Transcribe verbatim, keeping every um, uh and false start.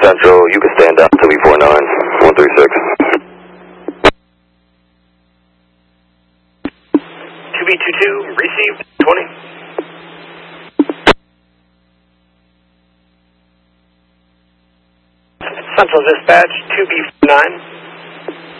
Central, you can stand down to B four nine, one three six. two B two two, received, twenty. Central Dispatch, two B nine.